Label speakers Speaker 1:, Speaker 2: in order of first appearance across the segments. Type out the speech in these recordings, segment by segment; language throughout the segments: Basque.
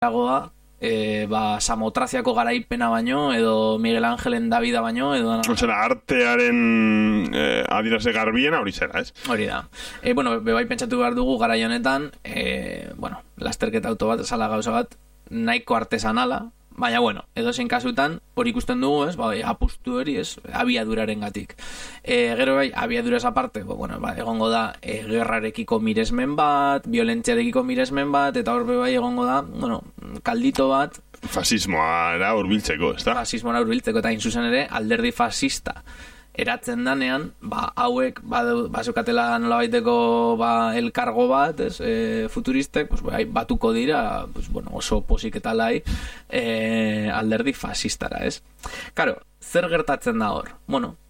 Speaker 1: dagoa, Samotraziako garaipena baino, edo Miguel Angelen Davida baino, edo...
Speaker 2: Osea, artearen adierazle garbiena hori zera, ez?
Speaker 1: Hori da. Bebai pentsatu behar dugu garai honetan, lasterketa auto bat, esala gauza bat, nahiko artesanala, baina, edozein kasutan, hori ikusten dugu, ez, apustu hori, ez, abiaduraren gatik. Gero bai, abiaduraz aparte, egongo da, gerrarekiko miresmen bat, violentziarekiko miresmen bat, eta hor bai egongo da, kaldito bat...
Speaker 2: Fasismoara hurbiltzeko, ez da?
Speaker 1: Fasismoara hurbiltzeko, eta inzuzen ere, alderdi fascista eratzen danean, hauek bazukatela nolabaiteko elkargo bat, futuristek, batuko dira, oso posik eta lai alderdi fascistara, ez? Karo, zer gertatzen da hor?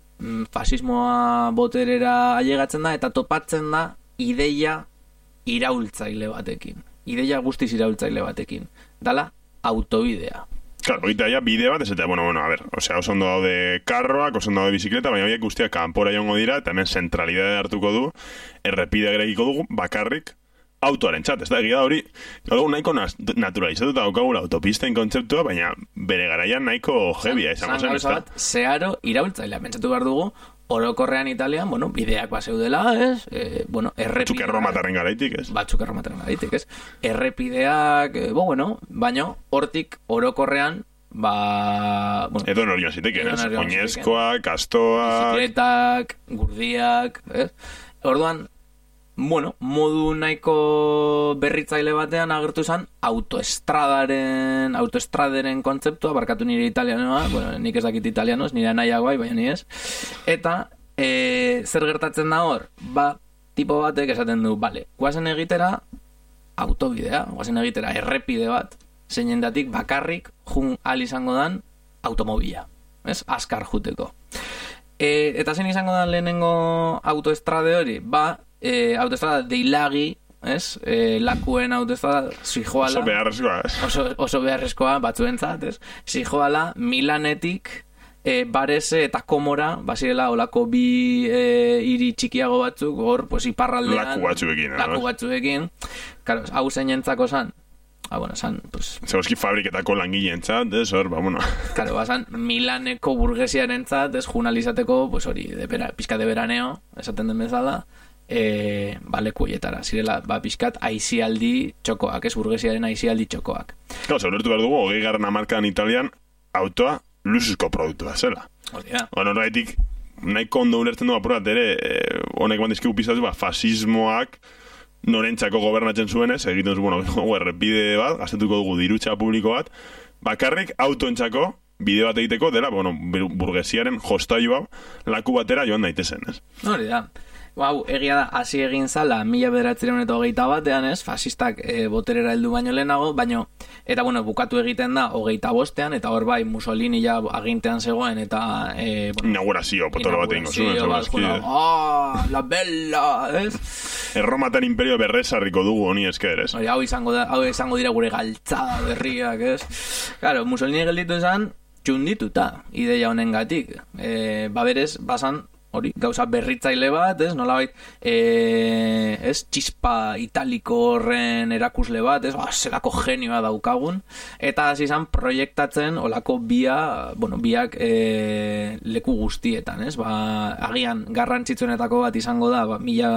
Speaker 1: Fasismoa boterera ailegatzen da, eta topatzen da ideia iraultzaile batekin. Ideia guztiz iraultzaile batekin. Dala, autobidea.
Speaker 2: Claro, oita ya bide bat, ez eta, a ver, osea, oso ondo daude karroak, oso ondo daude bizikleta, baina horiek guztiak kanpora joango dira, eta hemen zentralidade hartuko du, errepide gerekiko dugu, bakarrik, autoaren txat, ez da, egia da hori, nahiko naturalizatuta daukagula autopisten kontzeptua, baina bere garaian nahiko jebia izango zen, ez da?
Speaker 1: Zeharo iraultzailea, pentsatu behar dugu, orokorrean Italian, bideak baseudela, ez? Errepideak...
Speaker 2: Batzuk erromataren garaitik, ez?
Speaker 1: Errepideak, baina hortik orokorrean,
Speaker 2: edo norion ziteken, ez? Oinezkoak, kastoak...
Speaker 1: Bizikletak, gurdiak, ez? Orduan, modu nahiko berritzaile batean agertu zen autoestraderen kontzeptua, barkatu nire italianoa, nik ez dakit italianoz, nire nahiago baina ni ez. Eta, zer gertatzen da hor? Tipo batek esaten du, guazen egitera autobidea, guazen egitera errepide bat, zeinendatik bakarrik jun al izango dan automobila, ez? Azkar juteko. Eta zein izango dan lehenengo autoestrade hori? Autoestrada deilagi, ez? Lakuen autoestrada zijoala...
Speaker 2: Oso beharrezkoa, ez?
Speaker 1: Oso beharrezkoa, batzuentzat, ez? Zijoala Milanetik Barese eta Komora, bazirela olako bi hiri txikiago batzuk, hor, iparraldean... Laku batzuekin. Karo, hau zeinentzako zan? Zan, pues...
Speaker 2: Zegoski fabriketako langileentzat, ez, hor,
Speaker 1: Karo, zan, Milaneko burgesiarentzat, ez, junalizateko, pues hori, pizka de veraneo, esaten den bezala, lekuietara, zirela, pizkat aizialdi txokoak, ez, burgesiaren aizialdi txokoak.
Speaker 2: Claro, zaulertu behar dugu, 20. hamarkadan Italian, autoa luxuzko produktu da, zela.
Speaker 1: Hori da.
Speaker 2: Horregatik, nahiko ondo ulertzen du apurat ere, honek bandizkigu pizatu, fasismoak, norentzako gobernatzen zuenez, egiten dugu, errepide bat, gaztetuko dugu dirutxa publiko bat, bakarrik autoentzako bide bat egiteko dela, burgesiaren jostaiua laku batera joan daitezen, ez?
Speaker 1: Hori da. Egia da, hasi egin zala, 1921 ez, fasistak boterera heldu baino lehenago, eta bukatu egiten da 25ean, eta hor bai Mussolini ja agintean zegoen, eta...
Speaker 2: Inaugurazio, potolo bat egingo zuen.
Speaker 1: La bella, ez?
Speaker 2: Erromatan imperio berrezarriko dugu honi esker, ez?
Speaker 1: Hau izango dira gure galtzada berriak, ez? Claro, Mussolini gelditu izan, txundituta, ideia honen gatik. Berez, basan, hori, gauza berritzaile bat, ez, nolabait, ez, txispa italiko horren erakusle bat, ez, zelako genioa daukagun, eta hasi izan proiektatzen olako biak leku guztietan, ez, agian garrantzitsuenetako bat izango da,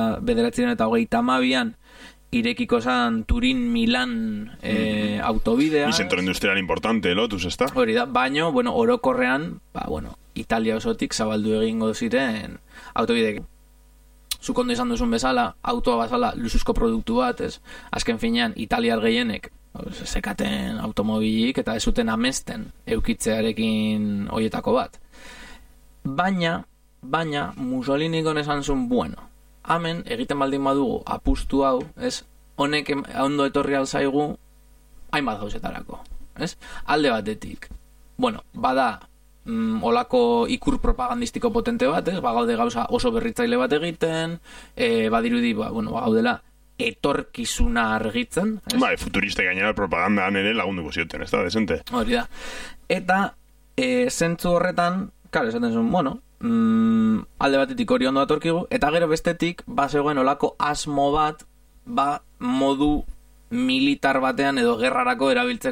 Speaker 1: 1932an irekiko zan Turin-Milan autobidea.
Speaker 2: Y centro industrial importante, Lotus, ezta?
Speaker 1: Hori da, baino, orokorrean, Italia osotik zabaldu egingo ziren autobidek. Zuk ondo izan duzun bezala, autoa bazala luxuzko produktu bat, ez? Azken finean, italiar gehienek sekaten automobilik eta ez zuten amesten eukitzearekin hoietako bat. Baina, Mussolini esan zuen, hemen egiten baldin badugu apustu hau, ez? Honek ondo etorri alzaigu hainbat gauzetarako, ez? Alde batetik. Bada olako ikur propagandistiko potente bat, ez? Gaude gauza oso berritzaile bat egiten, badirudi, gaudela etorkizuna argitzen.
Speaker 2: Futuriste gainera propagandan ere lagunduko zioten, ez da, desente.
Speaker 1: Hori da. Eta, zentzu horretan, klar, esaten zuen, alde batetik hori ondo atorkigu, eta gero bestetik, zegoen olako asmo bat, modu militar batean edo gerrarako erabiltzeko